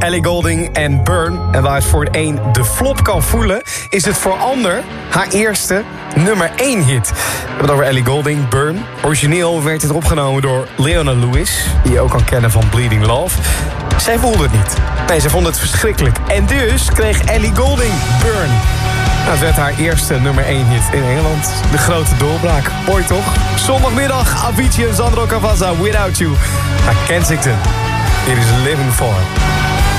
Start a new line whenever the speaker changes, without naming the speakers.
Ellie Goulding en Burn. En waar het voor het een de flop kan voelen, is het voor ander haar eerste nummer 1 hit. We hebben het over Ellie Goulding, Burn. Origineel werd het opgenomen door Leona Lewis, die je ook kan kennen van Bleeding Love. Zij voelde het niet. Nee, ze vond het verschrikkelijk. En dus kreeg Ellie Goulding Burn. Nou, het werd haar eerste nummer 1 hit in Engeland. De grote doorbraak. Mooi toch? Zondagmiddag, Avicii en Sandro Cavazza, Without You. Naar Kensington. Dit is Living For.